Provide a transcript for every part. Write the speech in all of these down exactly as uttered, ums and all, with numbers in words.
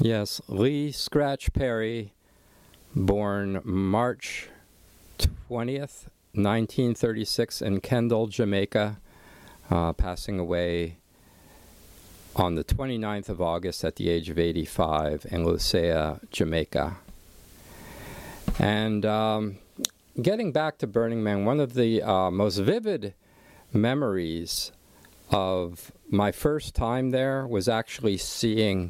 Yes, Lee Scratch Perry, born March twentieth, nineteen thirty-six in Kendall, Jamaica, uh, passing away on the twenty-ninth of August at the age of eighty-five in Lucia, Jamaica. And um, getting back to Burning Man, one of the uh, most vivid memories of my first time there was actually seeing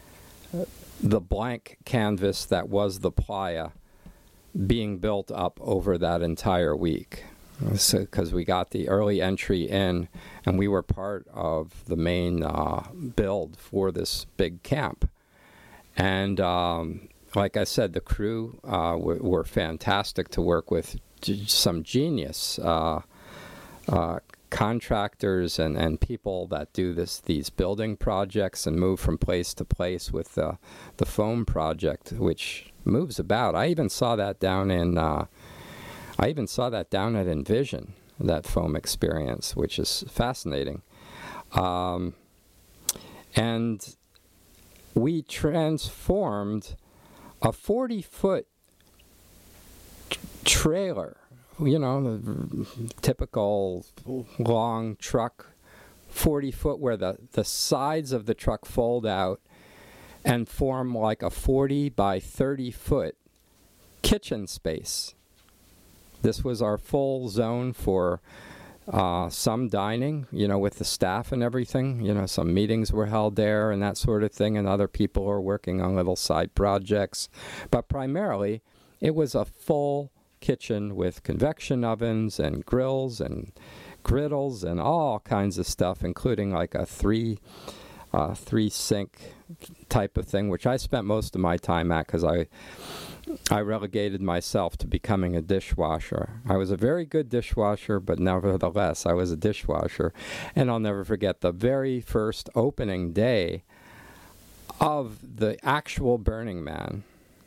the blank canvas that was the playa being built up over that entire week. So, because we got the early entry in, and we were part of the main uh, build for this big camp. And um, like I said, the crew uh, w- were fantastic to work with. G- some genius uh, uh, contractors and, and people that do this these building projects and move from place to place with uh, the foam project, which moves about. I even saw that down in uh, I even saw that down at Envision, that foam experience, which is fascinating. Um, and we transformed a forty-foot t- trailer, you know, the typical long truck, forty foot, where the, the sides of the truck fold out and form like a forty by thirty foot kitchen space. This was our full zone for uh, some dining, you know, with the staff and everything. You know, some meetings were held there and that sort of thing, and other people are working on little side projects. But primarily, it was a full kitchen with convection ovens and grills and griddles and all kinds of stuff, including like a three uh, three sink type of thing, which I spent most of my time at because I I relegated myself to becoming a dishwasher. I was a very good dishwasher, but nevertheless, I was a dishwasher. And I'll never forget the very first opening day of the actual Burning Man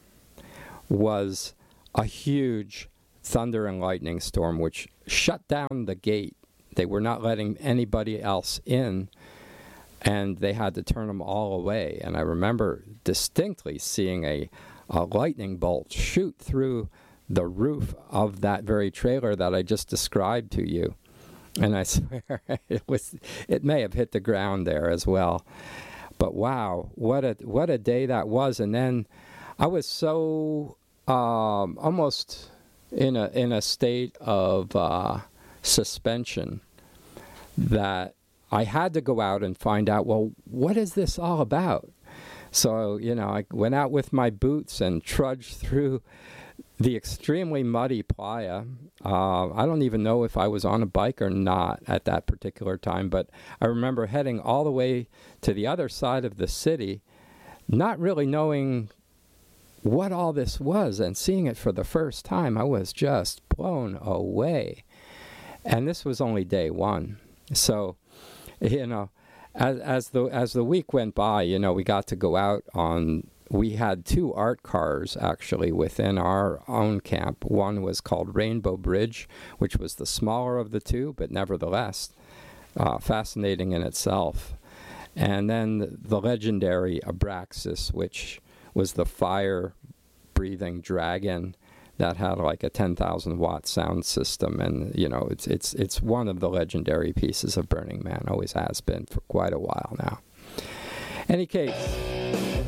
was a huge thunder and lightning storm, which shut down the gate. They were not letting anybody else in, and they had to turn them all away. And I remember distinctly seeing a a lightning bolt shoot through the roof of that very trailer that I just described to you. And I swear it was it may have hit the ground there as well. But wow, what a what a day that was. And then I was so um, almost in a in a state of uh, suspension that I had to go out and find out, well, what is this all about? So, you know, I went out with my boots and trudged through the extremely muddy playa. Uh, I don't even know if I was on a bike or not at that particular time, but I remember heading all the way to the other side of the city, not really knowing what all this was, and seeing it for the first time. I was just blown away. And this was only day one. So, you know, As as the as the week went by, you know, we got to go out on. We had two art cars actually within our own camp. One was called Rainbow Bridge, which was the smaller of the two, but nevertheless uh, fascinating in itself. And then the, the legendary Abraxas, which was the fire-breathing dragon that had like a ten thousand watt sound system. And, you know, it's it's it's one of the legendary pieces of Burning Man, always has been for quite a while now. Any case,